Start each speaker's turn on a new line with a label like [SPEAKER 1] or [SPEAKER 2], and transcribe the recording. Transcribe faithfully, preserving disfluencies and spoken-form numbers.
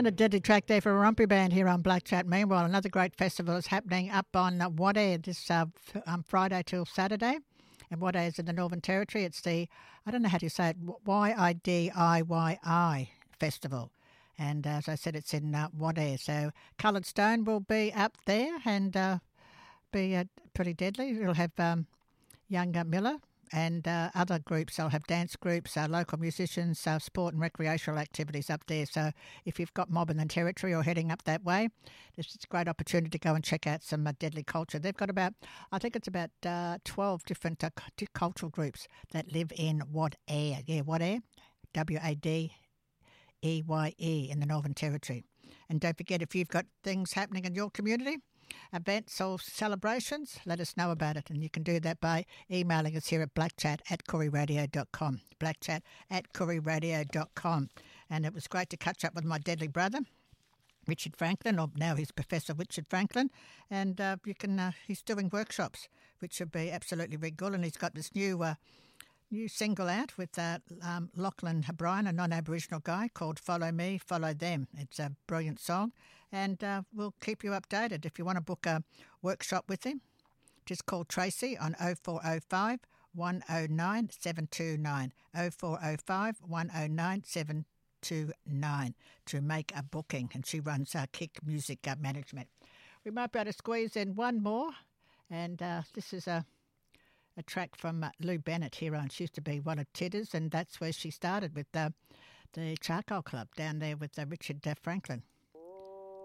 [SPEAKER 1] And a deadly track there for a Rumpy Band here on Black Chat. Meanwhile, another great festival is happening up on uh, Wadeye this uh, f- um, Friday till Saturday. And Wadeye is in the Northern Territory. It's the, I don't know how to say it, Y I D I Y I Festival. And uh, as I said, it's in uh, Wadeye. So Coloured Stone will be up there and uh, be uh, pretty deadly. It'll have um, Young uh, Miller and uh, other groups. They'll have dance groups, uh, local musicians, uh, sport and recreational activities up there. So if you've got Mob in the Territory or heading up that way, this is a great opportunity to go and check out some uh, deadly culture. They've got about, I think it's about uh, twelve different uh, c- cultural groups that live in Wadeye. Yeah, Wadeye, W A D E Y E in the Northern Territory. And don't forget, if you've got things happening in your community, events or celebrations, let us know about it. And you can do that by emailing us here at blackchat at koori radio dot com. blackchat at koori radio dot com. And it was great to catch up with my deadly brother, Richard Franklin, or now he's Professor Richard Franklin. And uh, you can uh, he's doing workshops, which would be absolutely very good. And he's got this new uh, new single out with uh, um, Lachlan O'Brien, a non-Aboriginal guy, called Follow Me, Follow Them. It's a brilliant song. And uh, we'll keep you updated. If you want to book a workshop with him, just call Tracy on oh four oh five, one oh nine, seven two nine, oh four oh five, one oh nine, seven two nine to make a booking. And she runs uh, Kick Music uh, Management. We might be able to squeeze in one more. And uh, this is a, a track from uh, Lou Bennett here on. She used to be one of Tidders, and that's where she started with uh, the Charcoal Club down there with uh, Richard uh, Franklin.